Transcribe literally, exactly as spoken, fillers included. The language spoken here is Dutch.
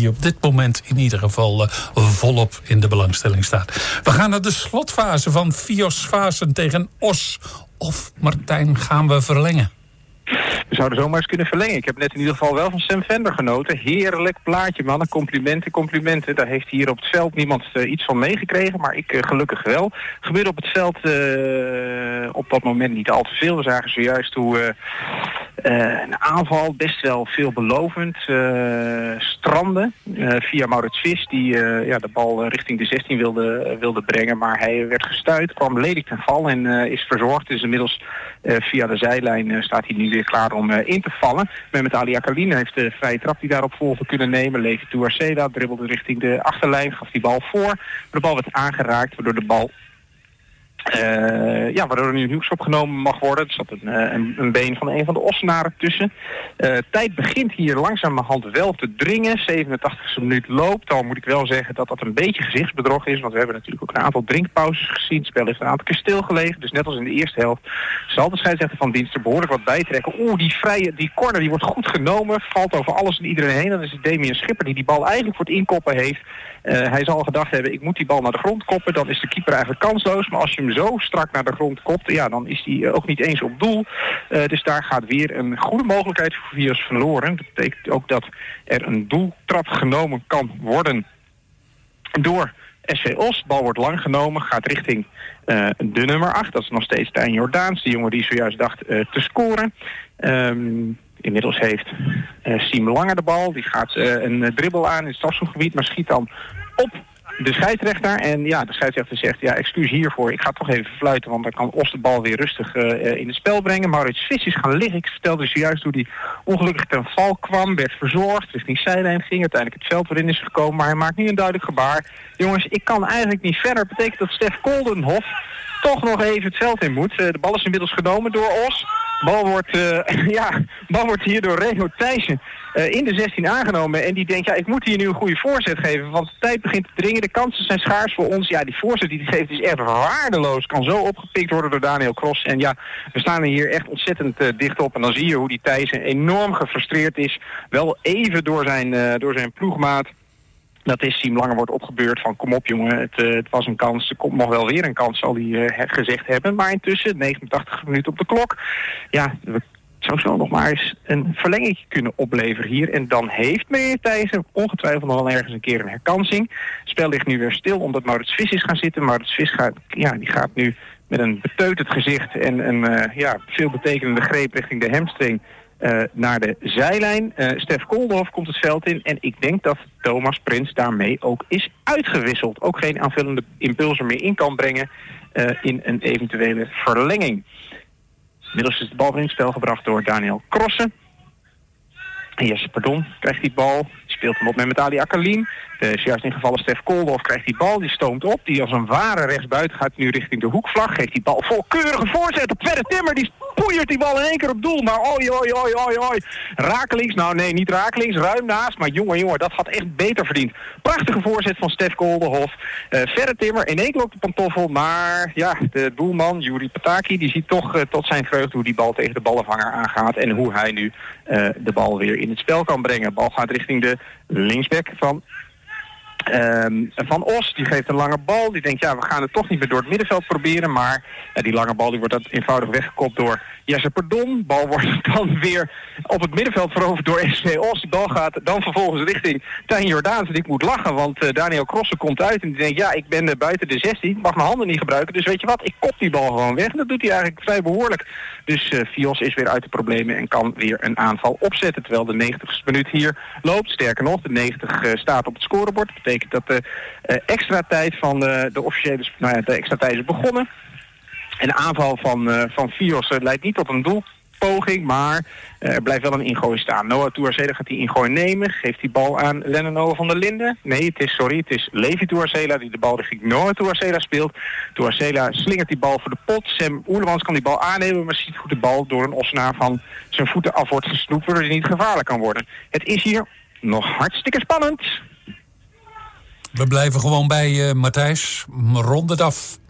die op dit moment in ieder geval uh, volop in de belangstelling staat. We gaan naar de slotfase van Fios Vaassen tegen Os. Of, Martijn, gaan we verlengen? We zouden zomaar eens kunnen verlengen. Ik heb net in ieder geval wel van Sam Vender genoten. Heerlijk plaatje, mannen. Complimenten, complimenten. Daar heeft hier op het veld niemand uh, iets van meegekregen, maar ik uh, gelukkig wel. Gebeurde op het veld uh, op dat moment niet al te veel. We zagen zojuist hoe uh, uh, een aanval best wel veelbelovend uh, strandde. Uh, via Maurits Vis, die uh, ja, de bal uh, richting de zestien wilde, uh, wilde brengen. Maar hij werd gestuit, kwam ledig ten val en uh, is verzorgd. Dus inmiddels uh, via de zijlijn uh, staat hij nu weer klaar om uh, in te vallen. Mehmet Ali Akaline heeft de vrije trap die daarop volgde kunnen nemen. Levi Touarceda dribbelde richting de achterlijn, gaf die bal voor. De bal werd aangeraakt, waardoor de bal Uh, ja, waardoor er nu een hoekschop genomen mag worden. Er zat een, een, een been van een van de Ossenaren tussen. Uh, tijd begint hier langzamerhand wel te dringen. zevenentachtigste minuut loopt. Al moet ik wel zeggen dat dat een beetje gezichtsbedrog is. Want we hebben natuurlijk ook een aantal drinkpauzes gezien. Het spel heeft een aantal keer stilgelegen. Dus net als in de eerste helft zal de scheidsrechter van dienst er behoorlijk wat bijtrekken. Oeh, die vrije, die corner die wordt goed genomen. Valt over alles en iedereen heen. Dan is het Damien Schipper die die bal eigenlijk voor het inkoppen heeft. Uh, hij zal gedacht hebben, ik moet die bal naar de grond koppen. Dan is de keeper eigenlijk kansloos. Maar als je hem zo strak naar de grond kopt, ja, dan is hij ook niet eens op doel. Uh, dus daar gaat weer een goede mogelijkheid voor Fios verloren. Dat betekent ook dat er een doeltrap genomen kan worden door S V Os. Bal wordt lang genomen, gaat richting uh, de nummer acht. Dat is nog steeds Tijn Jordaans, de jongen die zojuist dacht uh, te scoren. Um, Inmiddels heeft uh, Siem Lange de bal. Die gaat uh, een uh, dribbel aan in het strafschopgebied, maar schiet dan op de scheidsrechter. En ja, de scheidsrechter zegt, ja, excuus hiervoor. Ik ga toch even fluiten, want dan kan Os de bal weer rustig uh, in het spel brengen. Maurits Vis is gaan liggen. Ik vertelde dus juist hoe hij ongelukkig ten val kwam. Werd verzorgd, richting zijlijn ging. Uiteindelijk het veld waarin is gekomen. Maar hij maakt nu een duidelijk gebaar. Jongens, ik kan eigenlijk niet verder. Dat betekent dat Stef Koldenhof toch nog even het veld in moet. Uh, de bal is inmiddels genomen door Os. Bal wordt, uh, ja, bal wordt hier door Reno Thijssen uh, in de zestien aangenomen. En die denkt, ja, ik moet hier nu een goede voorzet geven. Want de tijd begint te dringen. De kansen zijn schaars voor ons. Ja, die voorzet die hij geeft is echt waardeloos. Kan zo opgepikt worden door Daniel Cross. En ja, we staan er hier echt ontzettend uh, dicht op. En dan zie je hoe die Thijssen enorm gefrustreerd is. Wel even door zijn, uh, door zijn ploegmaat. Dat is Siem Lange wordt opgebeurd van kom op jongen, het, uh, het was een kans. Er komt nog wel weer een kans, zal hij uh, gezegd hebben. Maar intussen, negenentachtig minuten op de klok. Ja, we zou zo nog maar eens een verlenging kunnen opleveren hier. En dan heeft meneer Thijssen ongetwijfeld nog wel ergens een keer een herkansing. Het spel ligt nu weer stil omdat Maurits Vis is gaan zitten. Maurits Vis gaat, ja, die gaat nu met een beteuterd gezicht en een uh, ja, veelbetekenende greep richting de hamstring Uh, naar de zijlijn. Uh, Stef Koldenhof komt het veld in. En ik denk dat Thomas Prins daarmee ook is uitgewisseld. Ook geen aanvullende impulsen meer in kan brengen uh, in een eventuele verlenging. Inmiddels is de bal weer in het spel gebracht door Daniel Crossen. En Jesse Pardon krijgt die bal. Speelt hem op met Ali Akaline. De is juist ingevallen Stef Koldenhof krijgt die bal. Die stoomt op. Die als een ware rechtsbuiten gaat nu richting de hoekvlag. Geeft die bal vol keurige voorzet op Verre Timmer. Die poeiert die bal in één keer op doel. Maar oi, oi, oi, oi, oi. Rakelings. Nou nee, niet rakelings. Ruim naast. Maar jongen, jongen, dat had echt beter verdiend. Prachtige voorzet van Stef Koldenhof. Uh, Verre Timmer in één keer op de pantoffel. Maar ja, de doelman, Juri Pataki, die ziet toch uh, tot zijn vreugde hoe die bal tegen de ballenvanger aangaat. En hoe hij nu uh, de bal weer in het spel kan brengen. De bal gaat richting de linksback van Um, van Os, die geeft een lange bal. Die denkt, ja, we gaan het toch niet meer door het middenveld proberen. Maar uh, die lange bal die wordt dat eenvoudig weggekopt door Jesse Pardon. Bal wordt dan weer op het middenveld veroverd door S V Os. Die bal gaat dan vervolgens richting Tijn Jordaans. En ik moet lachen, want uh, Daniel Crossen komt uit en die denkt, ja, ik ben uh, buiten de zestien. Ik mag mijn handen niet gebruiken. Dus weet je wat, ik kop die bal gewoon weg. En dat doet hij eigenlijk vrij behoorlijk. Dus uh, Fios is weer uit de problemen en kan weer een aanval opzetten. Terwijl de negentigste minuut hier loopt. Sterker nog, de negentig uh, staat op het scorebord. Dat betekent dat de uh, extra tijd van de, de officiële, nou ja, de extra tijd is begonnen. En de aanval van, uh, van Fios uh, leidt niet tot een doelpoging, maar uh, er blijft wel een ingooi staan. Noah Touarceda gaat die ingooi nemen, geeft die bal aan Lennon van der Linden. Nee, het is, sorry, het is Levi Touarceda die de bal richting Noah Touarceda speelt. Touarceda slingert die bal voor de pot. Sam Oerlemans kan die bal aannemen, maar ziet hoe de bal door een Ossenaar van zijn voeten af wordt gesnoept, waardoor hij niet gevaarlijk kan worden. Het is hier nog hartstikke spannend. We blijven gewoon bij uh, Matthijs. Rond het af.